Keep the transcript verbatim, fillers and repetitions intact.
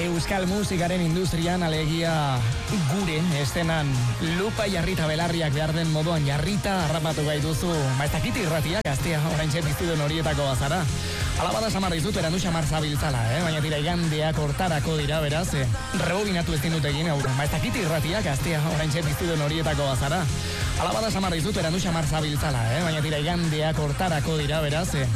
Euskal musikaren industrian alegia gure estenan lupa jarrita belarriak behar den moduan jarrita harrapatu gaituzu. Ma ez dakit irratia gaztea orain txepiztu den horietako bazara. Alabada samarra izut erandu xamar zabiltzala, eh? Baina tira igandeak hortarako dira beraz, eh? Rebobinatu ez dindut egin, ma ez dakit irratia gaztea orain txepiztu den horietako bazara. Alabada samarra izut erandu xamar zabiltzala, eh? Baina tira igandeak hortarako dira beraz, eh?